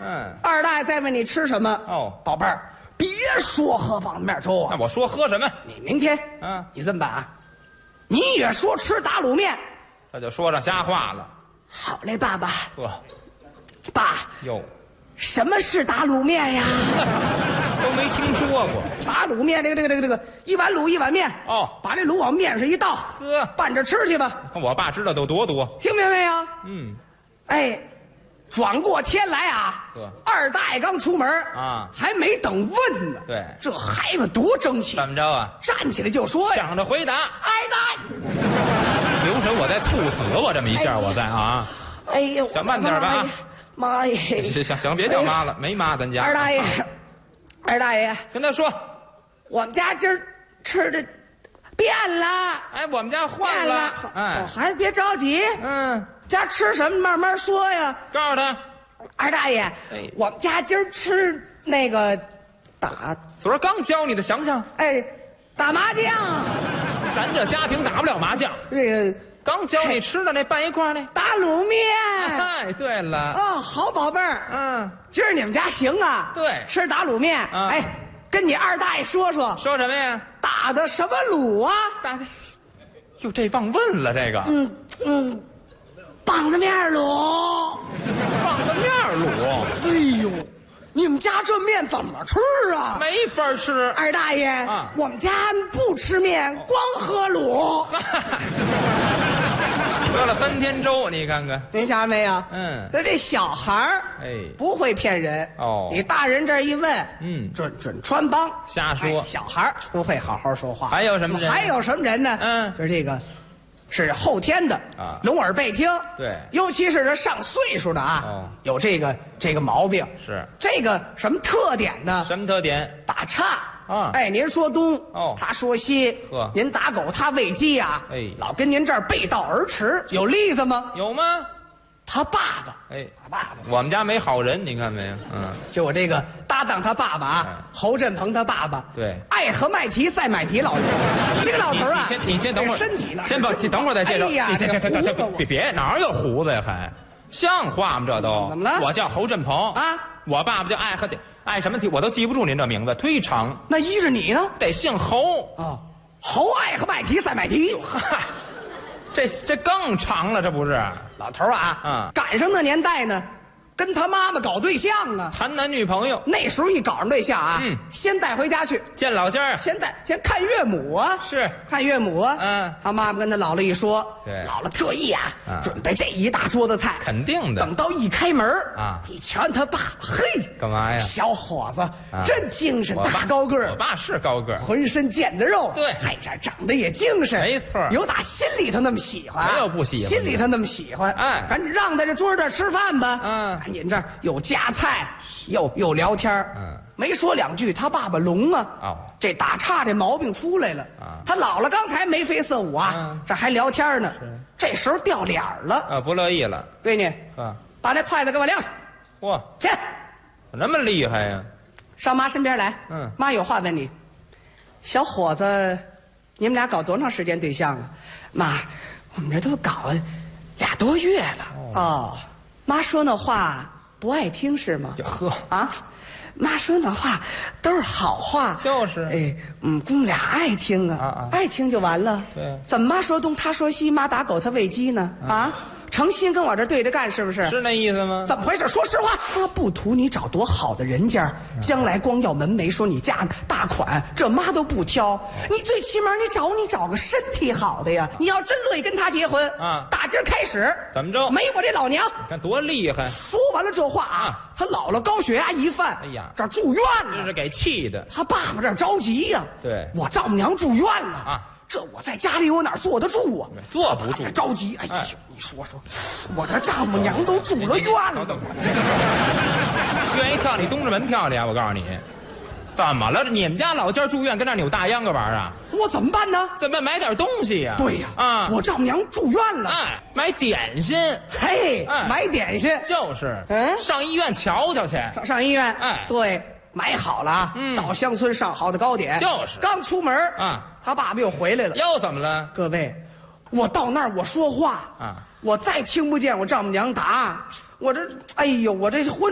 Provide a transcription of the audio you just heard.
二大爷再问你吃什么？ 哦， 宝贝儿，别说喝棒子面粥啊！ 那我说喝什么？ 你明天，你这么办啊？你也说吃打卤面， 这就说上瞎话了。 好嘞，爸爸。 呵， 爸， 哟， 什么是打卤面呀？ 都没听说过。 打卤面，这个，一碗卤一碗面。 哦， 把这卤往面上一倒， 呵， 拌着吃去吧。 看我爸知道都多多。 听明白呀？哎，转过天来啊，二大爷刚出门啊， 还没等问呢。 对， 这孩子多争气。 怎么着啊？ 站起来就说呀， 抢着回答。 二大爷， 留神我再猝死我这么一下，我再啊！ 哎呦， 想慢点吧啊！ 妈耶！ 行，别叫妈了，没妈咱家。 二大爷， 跟他说， 我们家今儿吃的变了。 哎，我们家换了。 哎，孩子别着急。家吃什么慢慢说呀。 告诉他， 二大爷，我们家今儿吃那个昨儿刚教你的，想想。 哎，打麻将。 咱这家庭打不了麻将。 这个刚教你吃的那拌一块呢， 打卤面。 哎，对了。 哦，好宝贝儿。今儿你们家行啊？ 对， 吃打卤面。哎，跟你二大爷说说。 说什么呀？ 打的什么卤啊？ 打的，哟，这忘问了这个。 棒子面卤。 棒子面卤。 哎呦，你们家这面怎么吃啊？ 没法吃。 二大爷，我们家不吃面，光喝卤。 喝了3天粥，你看看， 您瞧没有？可这小孩儿，不会骗人哦。你大人这一问，准穿帮， 瞎说。 小孩儿不会好好说话。 还有什么人？ 还有什么人呢？就是这个，是后天的啊，聋耳背听。对，尤其是这上岁数的啊，有这个毛病。是这个什么特点呢？什么特点？打岔。哎，您说东，他说西，您打狗，他喂鸡啊，老跟您这儿背道而驰，有例子吗？有吗？他爸爸，他爸爸，我们家没好人，你看没有？就我这个搭档他爸爸啊，侯振鹏他爸爸，对，爱和麦提赛麦提老头，这个老头啊，你先等会儿，身体呢？先等会儿再介绍，你先别哪有胡子呀还？像话吗？这都怎么了？我叫侯振鹏啊，我爸爸叫爱什么提，我都记不住您这名字，忒长。那依着你呢？得姓侯啊，侯爱和麦提赛麦提。嗨，这更长了，这不是？老头啊，赶上那年代呢，跟他妈妈搞对象啊，谈男女朋友。那时候一搞上对象啊，先带回家去见老家儿，先看岳母啊，是看岳母啊。他妈妈跟他姥姥一说，对，姥姥特意啊准备这一大桌子菜，肯定的。等到一开门啊，你瞧他爸爸，嘿，干嘛呀？小伙子真精神，大高个儿。我爸是高个儿，浑身腱子肉，对，还这长得也精神，没错，有打心里头那么喜欢，没有不喜欢，心里头那么喜欢。哎，赶紧让在这桌这吃饭吧。赶紧这儿有夹菜，又聊天没说两句，他爸爸聋啊，这打岔这毛病出来了他姥姥刚才眉飞色舞啊，这还聊天呢，这时候掉脸了不乐意了。闺女把那筷子给我撂下。嚯，去，那么厉害呀？上妈身边来。妈有话问你。小伙子，你们俩搞多长时间对象啊？妈，我们这都搞2多月了。妈说那话不爱听是吗？呵啊，妈说那话都是好话，就是公俩爱听啊，爱听就完了。对，怎么妈说东他说西，妈打狗他喂鸡呢？诚心跟我这对着干是不是？是那意思吗？怎么回事？说实话，妈不图你找多好的人家，将来光要门楣，说你嫁大款，这妈都不挑。你最起码你找个身体好的呀。你要真乐意跟他结婚打今儿开始怎么着？没我这老娘，你看多厉害！说完了这话他姥姥高血压一犯，哎呀，这住院了，这是给气的。他爸爸这着急呀，对，我丈母娘住院了这我在家里我哪坐得住啊？坐不住，着急。哎呦，你说我这丈母娘都住了院了，愿意跳你东直门跳去啊！我告诉你，怎么了？你们家老家住院跟那扭大秧歌玩啊？我怎么办呢？怎么买点东西呀？对呀，我丈母娘住院了，买点心。嘿，买点心就是，上医院瞧瞧去。上医院，对。买好了到乡村上好的糕点，就是刚出门他爸爸又回来了，又怎么了？各位，我到那儿我说话我再听不见我丈母娘答，我这哎呦，我这浑